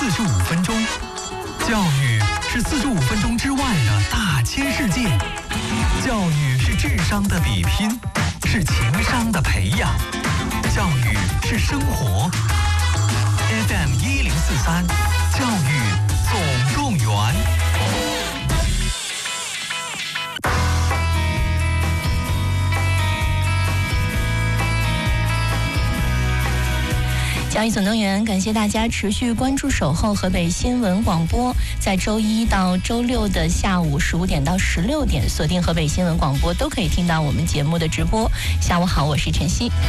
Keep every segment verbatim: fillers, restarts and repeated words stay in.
四十五分钟。教育是四十五分钟之外的大千世界，教育是智商的比拼，是情商的培养，教育是生活。F M 一零四三，教育总动员。 教育总动员，感谢大家持续关注守候河北新闻广播，在周一到周六的下午十五点到十六点，锁定河北新闻广播都可以听到我们节目的直播。下午好，我是晨曦。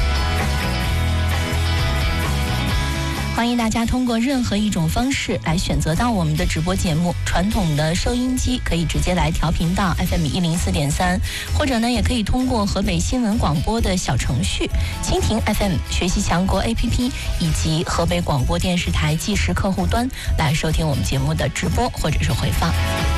欢迎大家通过任何一种方式来选择到我们的直播节目。传统的收音机可以直接来调频到 F M 一零四点三，或者呢也可以通过河北新闻广播的小程序、蜻蜓 F M、学习强国 A P P 以及河北广播电视台即时客户端来收听我们节目的直播或者是回放。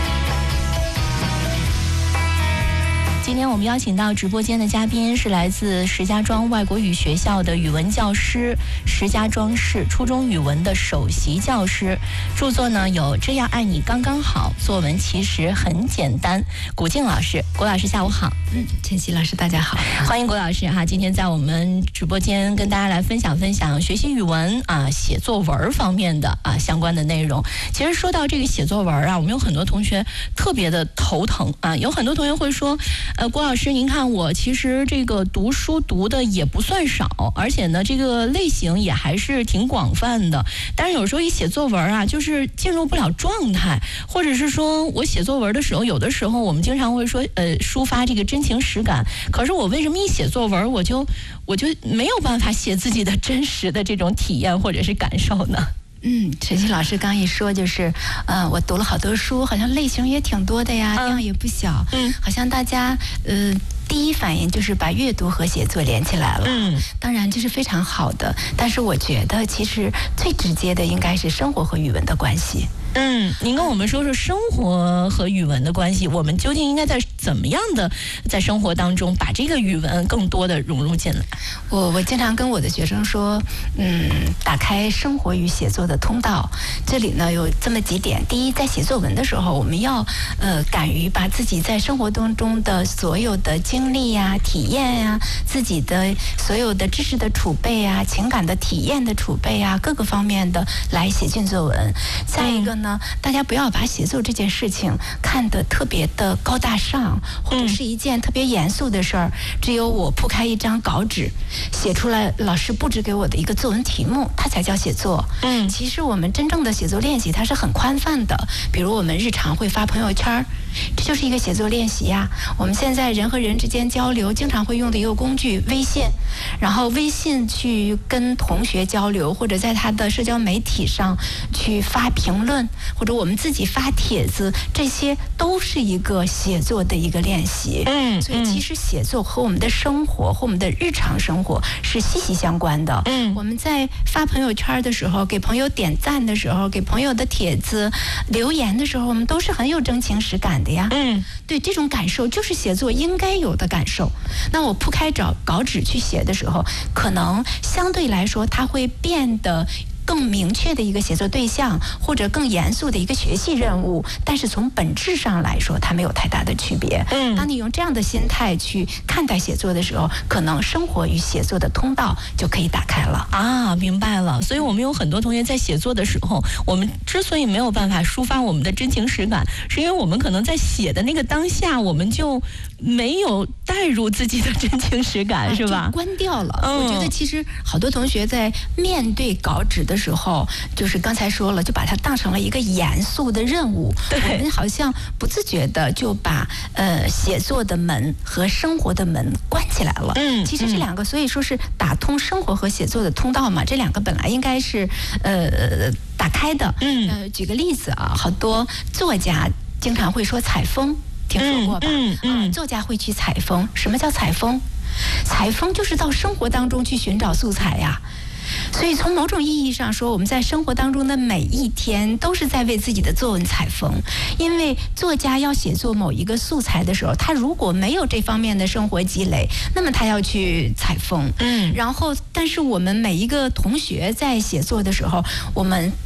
今天我们邀请到直播间的嘉宾是来自石家庄外国语学校的语文教师，石家庄市初中语文的首席教师，著作呢有《这样爱你刚刚好》，作文其实很简单。古静老师，古老师下午好。 嗯，晨曦老师大家好， 欢迎古老师哈。今天在我们直播间跟大家来分享分享学习语文啊、写作文方面的啊相关的内容。其实说到这个写作文啊，我们有很多同学特别的头疼啊，有很多同学会说。呃，郭老师，您看我其实这个读书读的也不算少，而且呢，这个类型也还是挺广泛的。但是有时候一写作文啊，就是进入不了状态，或者是说我写作文的时候，有的时候我们经常会说，呃，抒发这个真情实感。可是我为什么一写作文，我就我就没有办法写自己的真实的这种体验或者是感受呢？ 嗯，晨曦老师刚一说就是，呃，我读了好多书，好像类型也挺多的呀，量也不小，嗯，好像大家呃第一反应就是把阅读和写作连起来了，嗯，当然这是非常好的，但是我觉得其实最直接的应该是生活和语文的关系。 嗯，您跟我们说说生活和语文的关系，我们究竟应该在怎么样的在生活当中把这个语文更多的融入进来？ 我我经常跟我的学生说，嗯，打开生活与写作的通道。这里呢有这么几点：第一，在写作文的时候，我们要呃敢于把自己在生活当中的所有的经历呀、体验呀、自己的所有的知识的储备啊、情感的体验的储备啊，各个方面的来写进作文。再一个呢，大家不要把写作这件事情看得特别的高大上，或者是一件特别严肃的事儿。只有我铺开一张稿纸，写出来老师布置给我的一个作文题目，它才叫写作。嗯，其实我们真正的写作练习它是很宽泛的，比如我们日常会发朋友圈，这就是一个写作练习呀。我们现在人和人之间交流经常会用的一个工具微信，然后微信去跟同学交流，或者在他的社交媒体上去发评论，或者我们自己发帖子，这些都是一个写作的一个练习。嗯，所以其实写作和我们的生活和我们的日常生活是息息相关的。嗯，我们在发朋友圈的时候，给朋友点赞的时候，给朋友的帖子留言的时候，我们都是很有真情实感的呀。嗯，对，这种感受就是写作应该有的感受。那我铺开找稿纸去写的时候，可能相对来说它会变得更明确的一个写作对象，或者更严肃的一个学习任务，但是从本质上来说它没有太大的区别。嗯，当你用这样的心态去看待写作的时候，可能生活与写作的通道就可以打开了啊。明白了。所以我们有很多同学在写作的时候，我们之所以没有办法抒发我们的真情实感，是因为我们可能在写的那个当下，我们就没有带入自己的真情实感，啊、是吧？ 关掉了、嗯。我觉得其实好多同学在面对稿纸的时候，就是刚才说了，就把它当成了一个严肃的任务。我们好像不自觉的就把呃写作的门和生活的门关起来了。嗯，其实这两个，所以说是打通生活和写作的通道嘛。这两个本来应该是呃打开的。嗯，呃，举个例子啊，好多作家经常会说采风。听说过吧？嗯嗯、呃，作家会去采风。什么叫采风？采风就是到生活当中去寻找素材呀。所以从某种意义上说，我们在生活当中的每一天都是在为自己的作文采风。因为作家要写作某一个素材的时候，他如果没有这方面的生活积累，那么他要去采风。嗯，然后但是我们每一个同学在写作的时候，我们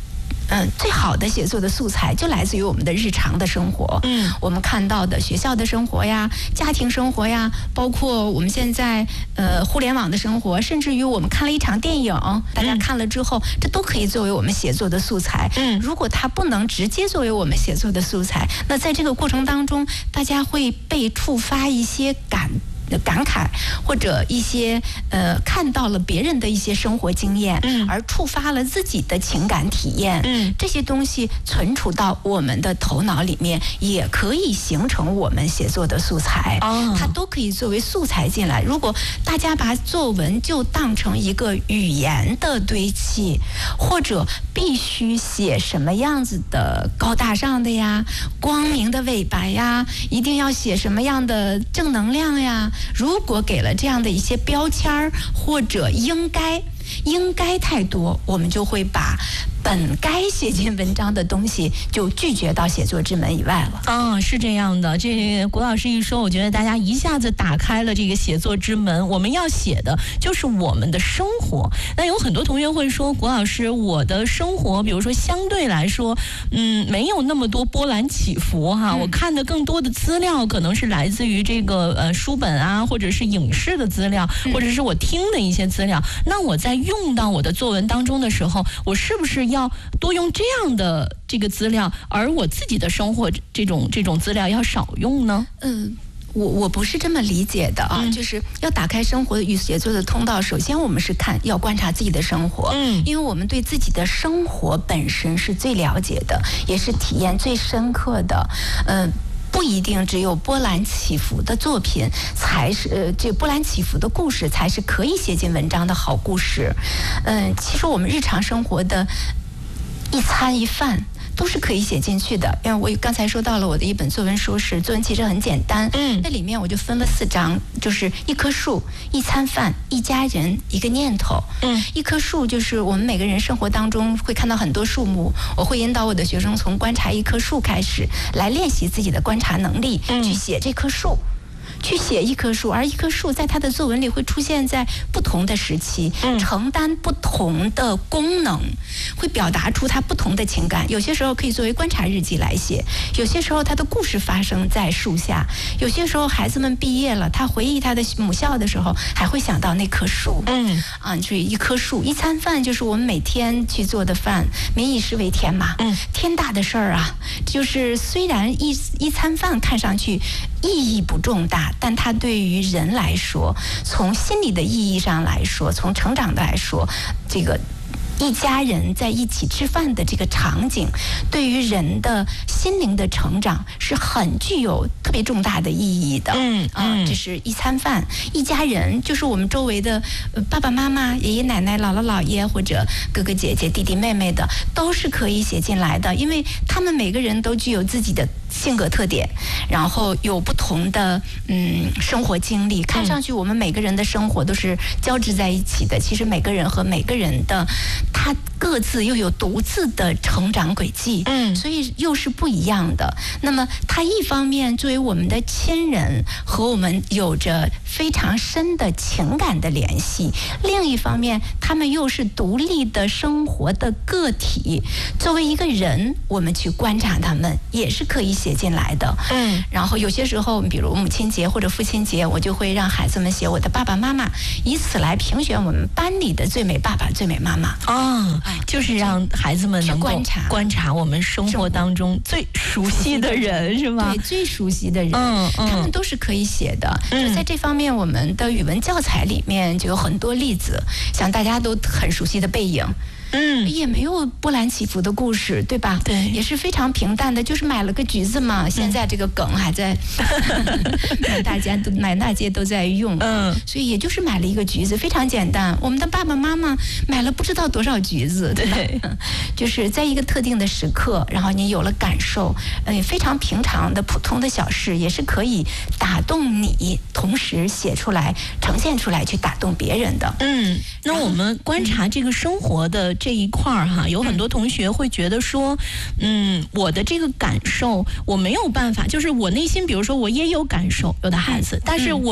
嗯，最好的写作的素材就来自于我们的日常的生活。 嗯， 我们看到的学校的生活呀、家庭生活呀，包括我们现在呃互联网的生活，甚至于我们看了一场电影，大家看了之后，这都可以作为我们写作的素材。 嗯， 如果它不能直接作为我们写作的素材，那在这个过程当中，大家会被触发一些感。感慨或者一些呃看到了别人的一些生活经验， 嗯， 而触发了自己的情感体验， 嗯， 这些东西存储到我们的头脑里面，也可以形成我们写作的素材。 哦， 它都可以作为素材进来。如果大家把作文就当成一个语言的堆砌，或者必须写什么样子的高大上的呀、光明的尾巴呀，一定要写什么样的正能量呀。如果给了这样的一些标签儿，或者应该应该太多，我们就会把本该写进文章的东西就拒绝到写作之门以外了。 嗯，是这样的。这谷老师一说，我觉得大家一下子打开了这个写作之门。我们要写的就是我们的生活。那有很多同学会说，谷老师，我的生活，比如说相对来说，嗯，没有那么多波澜起伏哈。嗯、我看的更多的资料可能是来自于这个呃书本啊，或者是影视的资料，或者是我听的一些资料。嗯、那我在用到我的作文当中的时候，我是不是要多用这样的这个资料，而我自己的生活这种这种资料要少用呢？ 嗯。我我不是这么理解的啊，嗯、就是要打开生活与写作的通道。首先，我们是看要观察自己的生活，嗯，因为我们对自己的生活本身是最了解的，也是体验最深刻的，嗯、呃。不一定只有波澜起伏的作品才是呃，这波澜起伏的故事才是可以写进文章的好故事。嗯、呃，其实我们日常生活的一餐一饭都是可以写进去的。因为我刚才说到了我的一本作文书是作文其实很简单，嗯，那里面我就分了四章，就是一棵树、一餐饭、一家人、一个念头。嗯，一棵树就是我们每个人生活当中会看到很多树木，我会引导我的学生从观察一棵树开始，来练习自己的观察能力，嗯、去写这棵树。去写一棵树，而一棵树在它的作文里会出现在不同的时期，嗯、承担不同的功能，会表达出它不同的情感。有些时候可以作为观察日记来写，有些时候它的故事发生在树下，有些时候孩子们毕业了，他回忆他的母校的时候，还会想到那棵树。嗯，啊，所以一棵树，一餐饭就是我们每天去做的饭，民以食为天嘛。嗯，天大的事儿啊，就是虽然一一餐饭看上去意义不重大，但它对于人来说，从心理的意义上来说，从成长的来说，这个一家人在一起吃饭的这个场景，对于人的心灵的成长是很具有特别重大的意义的。嗯啊，这是一餐饭，一家人就是我们周围的爸爸妈妈、爷爷奶奶、姥姥姥爷或者哥哥姐姐、弟弟妹妹的，都是可以写进来的，因为他们每个人都具有自己的性格特点，然后有不同的嗯生活经历。看上去我们每个人的生活都是交织在一起的，其实每个人和每个人的他各自又有独自的成长轨迹，嗯，所以又是不一样的。那么他一方面作为我们的亲人，和我们有着非常深的情感的联系，另一方面他们又是独立的生活的个体。作为一个人，我们去观察他们也是可以写进来的。嗯，然后有些时候比如母亲节或者父亲节，我就会让孩子们写我的爸爸妈妈，以此来评选我们班里的最美爸爸最美妈妈。哦，就是让孩子们能够观察观察我们生活当中最熟悉的人，是吧？对，最熟悉的人，嗯嗯，他们都是可以写的。嗯，就在这方面，我们的语文教材里面就有很多例子，像大家都很熟悉的背影。嗯，也没有波澜起伏的故事，对吧？对，也是非常平淡的，就是买了个橘子嘛。现在这个梗还在，满大街都满大街都在用。嗯，所以也就是买了一个橘子，非常简单。我们的爸爸妈妈买了不知道多少橘子，对吧？对，就是在一个特定的时刻，然后你有了感受，嗯，非常平常的普通的小事，也是可以打动你，同时写出来、呈现出来，去打动别人的。嗯，那我们观察这个生活的这一块儿哈，有很多同学会觉得说，嗯，我的这个感受我没有办法，就是我内心，比如说我也有感受，有的孩子，但是我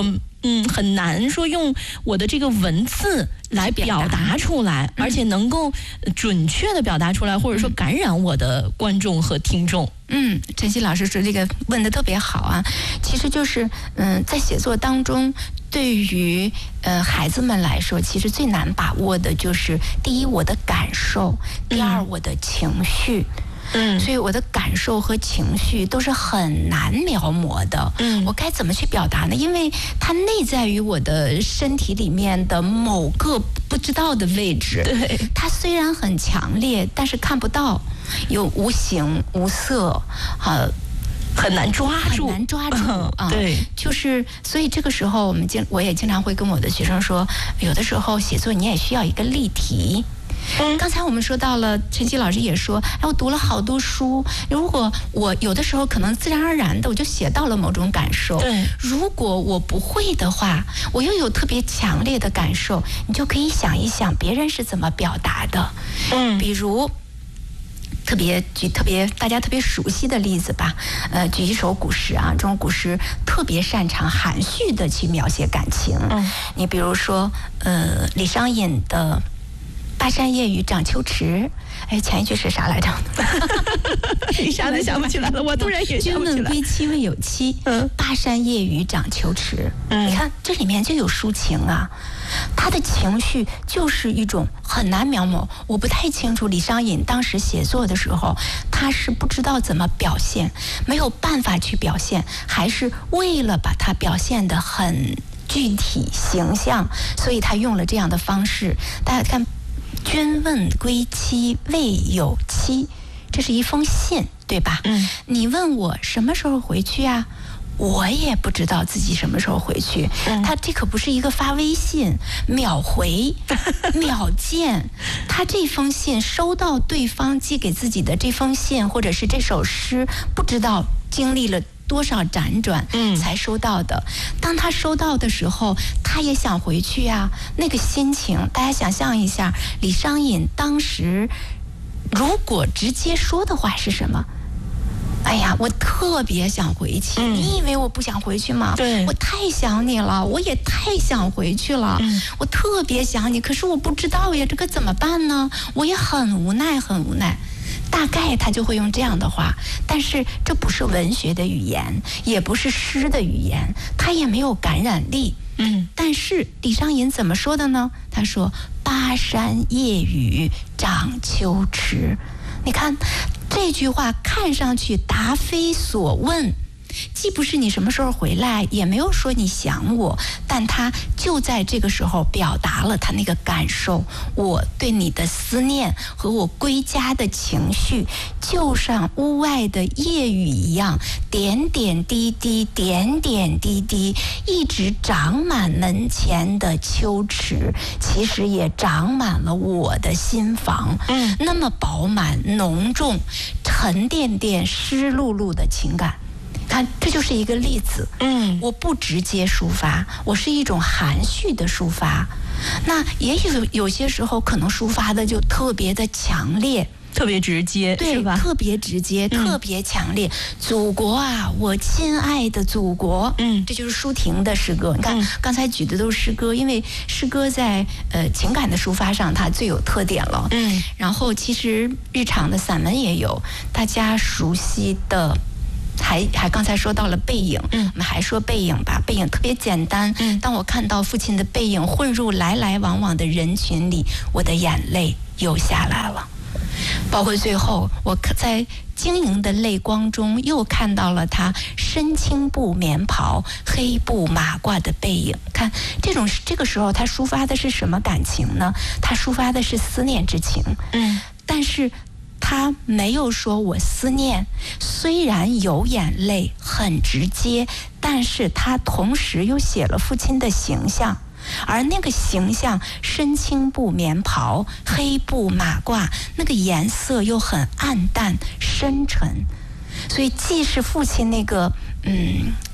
嗯很难说用我的这个文字来表达出来，而且能够准确的表达出来，或者说感染我的观众和听众。 嗯，晨曦老师说这个问得特别好啊，其实就是嗯，在写作当中，对于呃孩子们来说，其实最难把握的就是第一我的感受，第二我的情绪。嗯，所以我的感受和情绪都是很难描摹的。嗯，我该怎么去表达呢？因为它内在于我的身体里面的某个不知道的位置。对，它虽然很强烈，但是看不到，有无形无色，啊。 很难抓住， 很难抓住、嗯、啊！ 对， 就是所以这个时候，我们经我也经常会跟我的学生说，有的时候写作你也需要一个例题。嗯，刚才我们说到了，晨曦老师也说，哎，我读了好多书，如果我有的时候可能自然而然的我就写到了某种感受，对，如果我不会的话，我又有特别强烈的感受，你就可以想一想别人是怎么表达的，嗯，比如。特别举特别大家特别熟悉的例子吧，呃，举一首古诗啊，中国古诗特别擅长含蓄的去描写感情。嗯，你比如说，呃，李商隐的“巴山夜雨涨秋池”，哎，前一句是啥来着？ 一下子想不起来了，我突然也想不起来。 君问归期未有期，嗯，巴山夜雨涨秋池。嗯，你看这里面就有抒情啊。他的情绪就是一种很难描摹，我不太清楚李商隐当时写作的时候，他是不知道怎么表现，没有办法去表现，还是为了把它表现得很具体形象，所以他用了这样的方式。大家看，君问归期未有期，这是一封信，对吧？嗯，你问我什么时候回去啊？我也不知道自己什么时候回去。嗯、他这可不是一个发微信秒回秒见，他这封信收到对方寄给自己的这封信或者是这首诗，不知道经历了多少辗转才收到的。嗯、当他收到的时候，他也想回去啊，那个心情大家想象一下，李商隐当时如果直接说的话是什么？哎呀，我特别想回去。嗯、你以为我不想回去吗？对，我太想你了，我也太想回去了。嗯、我特别想你，可是我不知道呀，这可怎么办呢？我也很无奈，很无奈。大概他就会用这样的话，但是这不是文学的语言，也不是诗的语言，它也没有感染力。嗯，但是李商隐怎么说的呢？他说：“巴山夜雨涨秋池。”你看这句话看上去答非所问，既不是你什么时候回来，也没有说你想我，但他就在这个时候表达了他那个感受，我对你的思念和我归家的情绪，就像屋外的夜雨一样，点点滴滴，点点滴滴，一直长满门前的秋池，其实也长满了我的心房。嗯，那么饱满、浓重、沉甸甸、湿漉漉的情感。看，这就是一个例子。嗯，我不直接抒发，我是一种含蓄的抒发。那也有有些时候可能抒发的就特别的强烈， 特别直接， 对， 是吧？ 特别直接，嗯、特别强烈。祖国啊，我亲爱的祖国，嗯，这就是舒婷的诗歌。你看，嗯、刚才举的都是诗歌，因为诗歌在呃情感的抒发上它最有特点了。嗯，然后其实日常的散文也有，大家熟悉的。还还刚才说到了背影，嗯，我们还说背影吧。背影特别简单，嗯，当我看到父亲的背影混入来来往往的人群里，我的眼泪又下来了。包括最后，我在晶莹的泪光中又看到了他深青布棉袍、黑布马褂的背影。看这种这个时候，他抒发的是什么感情呢？他抒发的是思念之情，嗯，但是。他没有说我思念，虽然有眼泪很直接，但是他同时又写了父亲的形象，而那个形象深青布棉袍、黑布马褂，那个颜色又很暗淡深沉，所以既是父亲那个嗯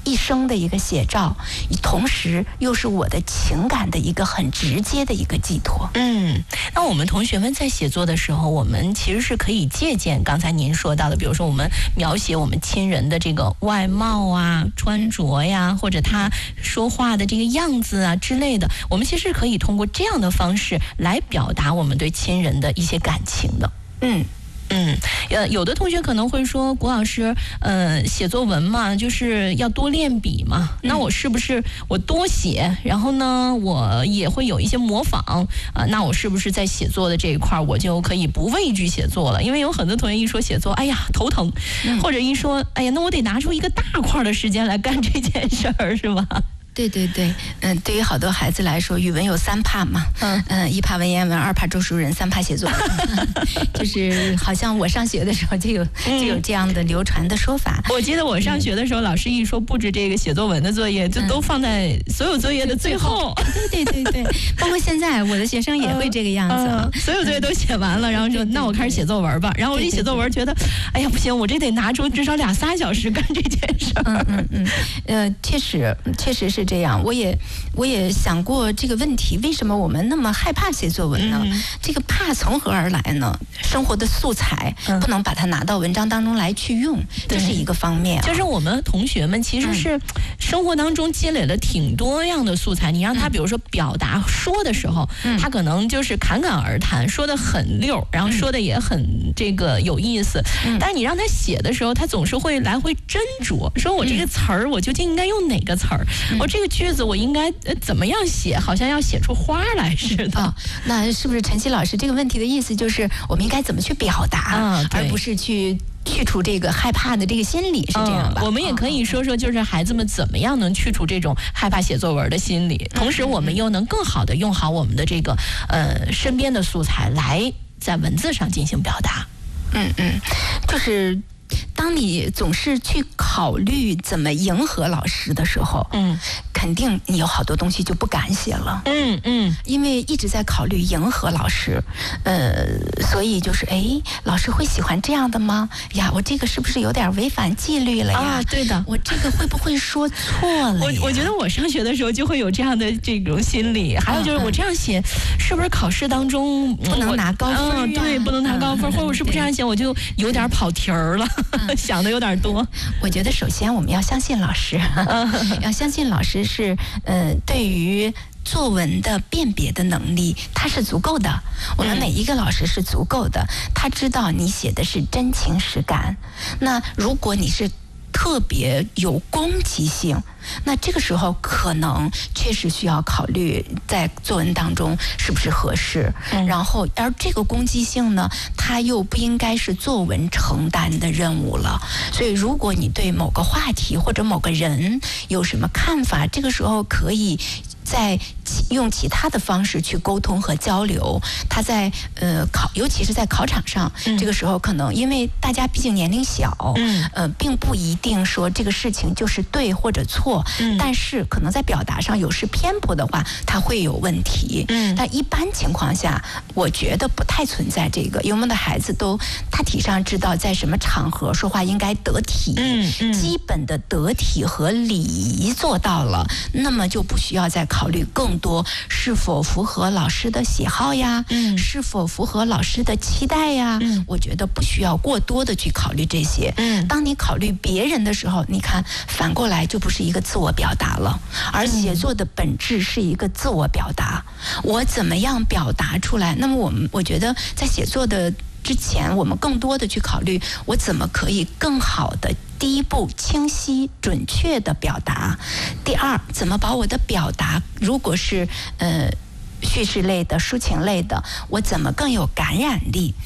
一生的一个写照，同时又是我的情感的一个很直接的一个寄托。 嗯，那我们同学们在写作的时候，我们其实是可以借鉴刚才您说到的，比如说我们描写我们亲人的这个外貌啊、穿着呀，或者他说话的这个样子啊之类的，我们其实可以通过这样的方式来表达我们对亲人的一些感情的。 嗯。 嗯，呃，有的同学可能会说，谷老师，呃，写作文嘛，就是要多练笔嘛。那我是不是我多写，然后呢，我也会有一些模仿啊、呃？那我是不是在写作的这一块，我就可以不畏惧写作了？因为有很多同学一说写作，哎呀头疼，或者一说，哎呀，那我得拿出一个大块的时间来干这件事儿，是吧？ 对对对，嗯，对于好多孩子来说，语文有三怕嘛，嗯嗯，一怕文言文，二怕周书人，三怕写作文，就是好像我上学的时候就有就有这样的流传的说法。 我记得我上学的时候，老师一说布置这个写作文的作业，就都放在所有作业的最后。 对对对对，包括现在我的学生也会这个样子， 嗯嗯、所有作业都写完了，然后说那我开始写作文吧。然后我一写作文，觉得哎呀不行，我这得拿出至少俩仨小时干这件事儿。 嗯嗯嗯，呃，确实确实是这样，我也我也想过这个问题，为什么我们那么害怕写作文呢？嗯、这个怕从何而来呢？生活的素材、嗯、不能把它拿到文章当中来去用，这是一个方面、啊。 就是我们同学们其实是生活当中积累了挺多样的素材，你让他比如说表达说的时候，嗯、他可能就是侃侃而谈，说的很溜，然后说的也很这个有意思。嗯、但是你让他写的时候，他总是会来回斟酌，说我这个词儿我究竟应该用哪个词儿？嗯、我这个句子我应该怎么样写？好像要写出花来似的。 哦、那是不是陈曦老师这个问题的意思就是我们应该怎么去表达， 嗯、 而不是去去除这个害怕的这个心理，是这样吧？ 嗯、我们也可以说说，就是孩子们怎么样能去除这种害怕写作文的心理，同时我们又能更好的用好我们的这个呃身边的素材来在文字上进行表达。 嗯嗯，就是当你总是去考虑怎么迎合老师的时候，嗯，肯定你有好多东西就不敢写了， 嗯嗯， 因为一直在考虑迎合老师，呃，所以就是哎，老师会喜欢这样的吗？呀，我这个是不是有点违反纪律了呀？ 啊，对的， 我这个会不会说错了？ 我我觉得我上学的时候就会有这样的这种心理，还有就是我这样写，是不是考试当中不能拿高分、啊嗯？对，不能拿高分，嗯、或者我是不是这样写，我就有点跑题儿了。嗯想的有点多。 我觉得首先我们要相信老师，要相信老师是呃对于作文的辨别的能力，他是足够的。我们每一个老师是足够的，他知道你写的是真情实感。那如果你是特别有攻击性，那这个时候可能确实需要考虑在作文当中是不是合适。嗯、然后，而这个攻击性呢，它又不应该是作文承担的任务了。所以，如果你对某个话题或者某个人有什么看法，这个时候可以在用其他的方式去沟通和交流。他在呃考，尤其是在考场上，嗯、这个时候可能因为大家毕竟年龄小，嗯、呃，并不一定说这个事情就是对或者错，嗯、但是可能在表达上有时偏颇的话，它会有问题。嗯，但一般情况下，我觉得不太存在这个，因为我们的孩子都大体上知道在什么场合说话应该得体，嗯嗯、基本的得体和礼仪做到了，那么就不需要再考虑更多是否符合老师的喜好呀，嗯、是否符合老师的期待呀。嗯、我觉得不需要过多的去考虑这些。嗯、当你考虑别人的时候，你看反过来就不是一个自我表达了，而写作的本质是一个自我表达。我怎么样表达出来？那么我们我觉得在写作的之前，我们更多的去考虑我怎么可以更好的第一步清晰准确的表达，第二怎么把我的表达，如果是呃叙事类的抒情类的，我怎么更有感染力？